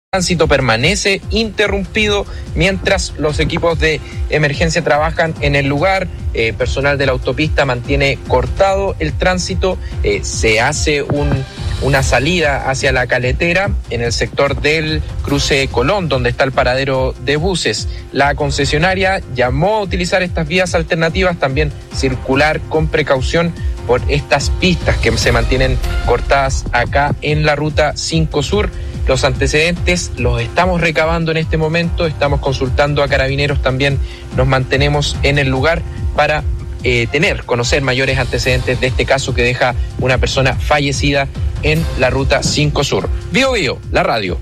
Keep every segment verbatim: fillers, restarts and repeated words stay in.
tránsito permanece interrumpido mientras los equipos de emergencia trabajan en el lugar. Eh, personal de la autopista mantiene cortado el tránsito. Eh, se hace un, una salida hacia la Caletera en el sector del cruce Colón, donde está el paradero de buses. La concesionaria llamó a utilizar estas vías alternativas, también circular con precaución por estas pistas que se mantienen cortadas acá en la ruta cinco Sur. Los antecedentes los estamos recabando en este momento, estamos consultando a carabineros también, nos mantenemos en el lugar para eh, tener, conocer mayores antecedentes de este caso que deja una persona fallecida en la ruta cinco Sur. Bio Bio, la radio.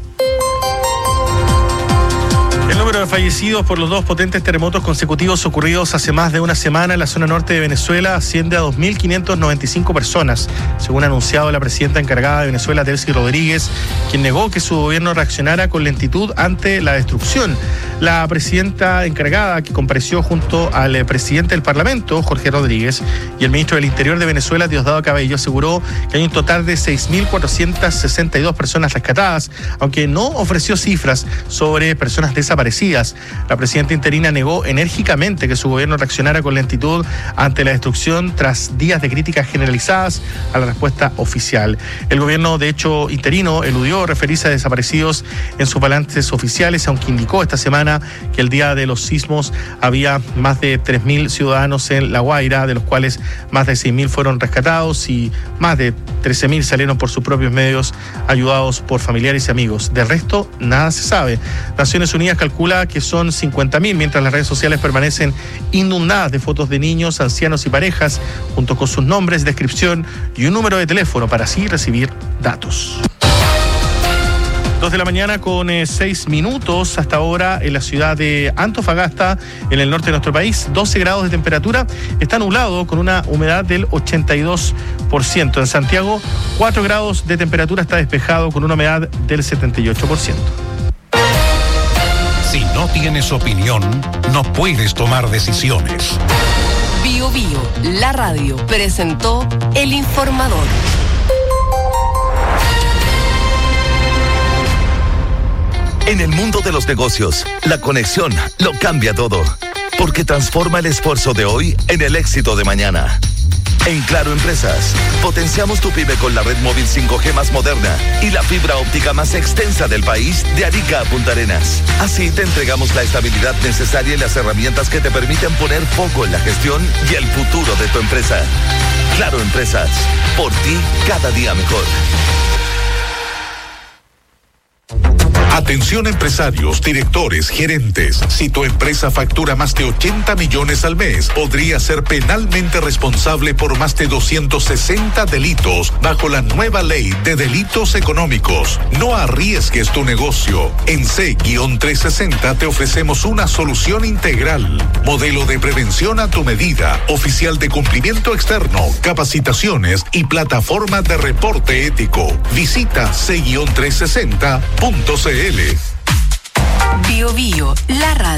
El número de fallecidos por los dos potentes terremotos consecutivos ocurridos hace más de una semana en la zona norte de Venezuela asciende a dos mil quinientas noventa y cinco personas, según ha anunciado la presidenta encargada de Venezuela, Delcy Rodríguez, quien negó que su gobierno reaccionara con lentitud ante la destrucción. La presidenta encargada, que compareció junto al presidente del Parlamento, Jorge Rodríguez, y el ministro del Interior de Venezuela, Diosdado Cabello, aseguró que hay un total de seis mil cuatrocientas sesenta y dos personas rescatadas, aunque no ofreció cifras sobre personas desaparecidas. La presidenta interina negó enérgicamente que su gobierno reaccionara con lentitud ante la destrucción tras días de críticas generalizadas a la respuesta oficial. El gobierno, de hecho, interino eludió referirse a desaparecidos en sus balances oficiales, aunque indicó esta semana que el día de los sismos había más de tres mil ciudadanos en La Guaira, de los cuales más de seis mil fueron rescatados y más de trece mil salieron por sus propios medios, ayudados por familiares y amigos. Del resto, nada se sabe. Naciones Unidas calcula que son cincuenta mil, mientras las redes sociales permanecen inundadas de fotos de niños, ancianos y parejas, junto con sus nombres, descripción y un número de teléfono para así recibir datos. Dos de la mañana con eh, seis minutos hasta ahora en la ciudad de Antofagasta, en el norte de nuestro país, doce grados de temperatura, está nublado con una humedad del ochenta y dos por ciento. En Santiago, cuatro grados de temperatura, está despejado con una humedad del setenta y ocho por ciento. Si no tienes opinión, no puedes tomar decisiones. Bio Bio, la radio, presentó El Informador. En el mundo de los negocios, la conexión lo cambia todo, porque transforma el esfuerzo de hoy en el éxito de mañana. En Claro Empresas, potenciamos tu pyme con la red móvil cinco G más moderna y la fibra óptica más extensa del país, de Arica a Punta Arenas. Así te entregamos la estabilidad necesaria y las herramientas que te permiten poner foco en la gestión y el futuro de tu empresa. Claro Empresas, por ti cada día mejor. Atención empresarios, directores, gerentes. Si tu empresa factura más de ochenta millones al mes, podría ser penalmente responsable por más de doscientos sesenta delitos bajo la nueva ley de delitos económicos. No arriesgues tu negocio. En C trescientos sesenta te ofrecemos una solución integral. Modelo de prevención a tu medida, oficial de cumplimiento externo, capacitaciones y plataforma de reporte ético. Visita C trescientos sesenta punto c l. Bio Bio, la radio.